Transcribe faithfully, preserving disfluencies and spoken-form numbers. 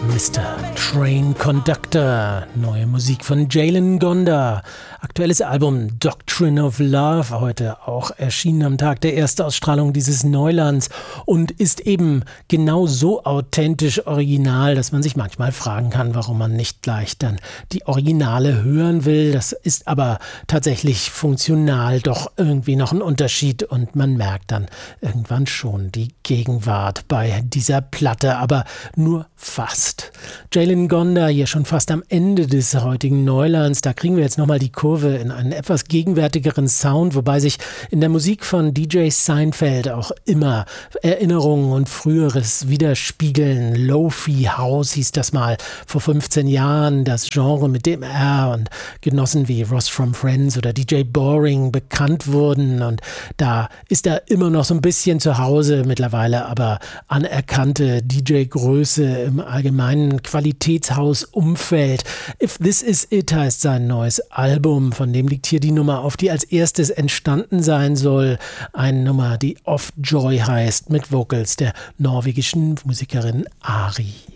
Mister Train Conductor, neue Musik von Jalen Gonda, aktuelles Album Doctrine of Love, heute auch erschienen am Tag der Erstausstrahlung dieses Neulands und ist eben genau so authentisch original, dass man sich manchmal fragen kann, warum man nicht gleich dann die Originale hören will. Das ist aber tatsächlich funktional doch irgendwie noch ein Unterschied und man merkt dann irgendwann schon die Gegenwart bei dieser Platte, aber nur fast. Jalen Gonda hier schon fast am Ende des heutigen Neulands. Da kriegen wir jetzt nochmal die Kurve in einen etwas gegenwärtigeren Sound, wobei sich in der Musik von D J Seinfeld auch immer Erinnerungen und Früheres widerspiegeln. Lo-Fi House hieß das mal vor fünfzehn Jahren, das Genre, mit dem er und Genossen wie Ross from Friends oder D J Boring bekannt wurden. Und da ist er immer noch so ein bisschen zu Hause, mittlerweile aber anerkannte D J-Größe im allgemeinen Qualitätshausumfeld. If This Is It heißt sein neues Album, von dem liegt hier die Nummer auf, die als erstes entstanden sein soll. Eine Nummer, die Off Joy heißt, mit Vocals der norwegischen Musikerin Ari.